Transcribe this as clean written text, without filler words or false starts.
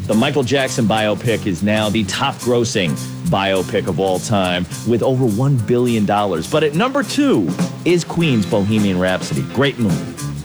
The Michael Jackson biopic is now the top-grossing biopic of all time with over $1 billion. But at number 2 is Queen's Bohemian Rhapsody. Great movie.